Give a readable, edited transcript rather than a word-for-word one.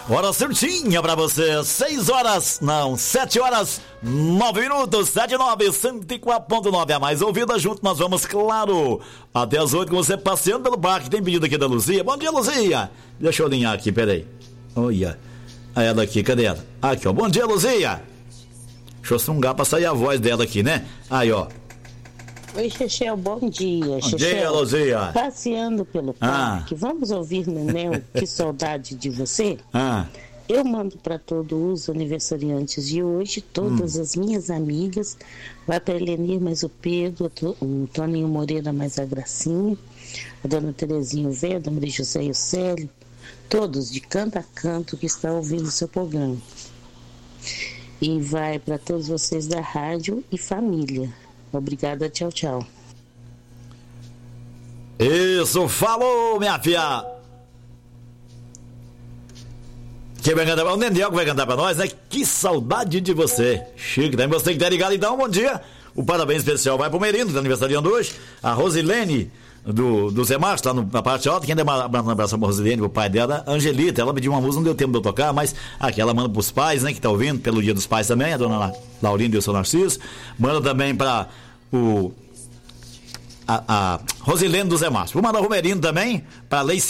Hora certinha pra você, 7 horas, 9 minutos, 7-9, 104.9, a mais ouvida, junto nós vamos, claro, até as 8 com você passeando pelo parque. Tem pedido aqui da Luzia. Bom dia, Luzia. Deixa eu alinhar aqui, peraí. Olha, ela aqui, cadê ela? Aqui, ó, bom dia, Luzia. Deixa eu sungar pra sair a voz dela aqui, né? Aí, ó. Oi, Chechel, bom dia. Bom dia, Luzia. Passeando pelo parque, vamos ouvir, Neném, que saudade de você? Eu mando para todos os aniversariantes de hoje, todas as minhas amigas, vai para Helenir mais o Pedro, o Toninho Moreira mais a Gracinha, a dona Terezinha Veda, a Maria José e o Célio, todos de canto a canto que estão ouvindo o seu programa. E vai para todos vocês da rádio e família. Obrigada, tchau, tchau. Isso, falou, minha filha. Quem vai cantar? O Nenel que vai cantar pra nós, né? Que saudade de você. Chique, também você que tá ligado, então, bom dia. O parabéns especial vai pro Merino, que tá aniversariando hoje. A Rosilene do Zé Marcos, lá na parte alta. Quem deu um abraço pra Rosilene, pro pai dela, Angelita. Ela pediu uma música, não deu tempo de eu tocar, mas aqui ela manda pros pais, né? Que tá ouvindo, pelo Dia dos Pais também, a dona Laurinda e o seu Narciso. Manda também pra a Rosilene do Zé Márcio. Vou mandar o Romerino também, pra Lei